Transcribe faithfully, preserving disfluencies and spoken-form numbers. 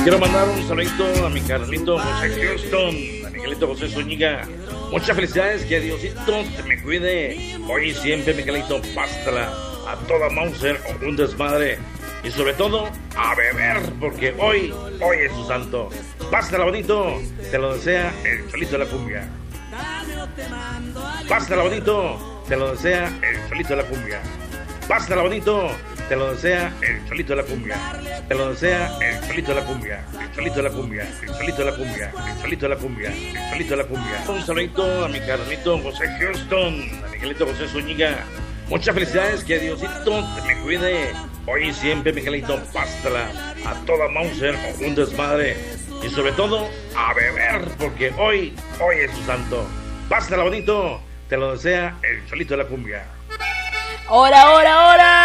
Quiero mandar un saludito a mi Carlito José Houston, a Miguelito José Zúñiga. Muchas felicidades, que Diosito te me cuide. Hoy y siempre, Miguelito, pásala a toda Mauser o un desmadre. Y sobre todo, a beber, porque hoy, hoy es su santo. Pásala bonito, te lo desea el Cholito de la Cumbia. Pásala bonito, te lo desea el Cholito de la Cumbia. Pásala bonito, te lo desea el Cholito de la Cumbia. Te lo desea el Cholito de la Cumbia. El Cholito de la Cumbia. El Cholito de la Cumbia. El Cholito de la Cumbia. El Cholito de la Cumbia. Un saludito a mi Carlito José Houston, a Miguelito José Zúñiga. Muchas felicidades, que Diosito te me cuide. Hoy y siempre, Miguelito, pásala a toda Mauser o un desmadre. Y sobre todo, a beber, porque hoy, hoy es su santo. Pásala bonito, te lo desea el Cholito de la Cumbia. ¡Hora, hora, hora!